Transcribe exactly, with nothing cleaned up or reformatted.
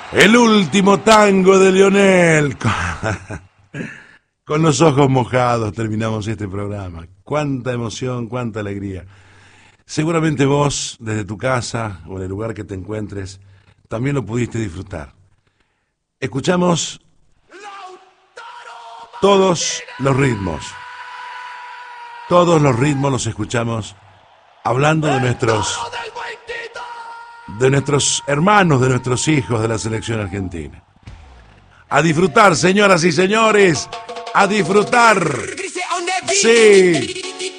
El último tango de Lionel. Con los ojos mojados terminamos este programa. Cuánta emoción, cuánta alegría. Seguramente vos, desde tu casa o en el lugar que te encuentres, también lo pudiste disfrutar. Escuchamos todos los ritmos. Todos los ritmos los escuchamos hablando de nuestros, de nuestros hermanos, de nuestros hijos de la selección argentina. A disfrutar, señoras y señores, a disfrutar. Sí.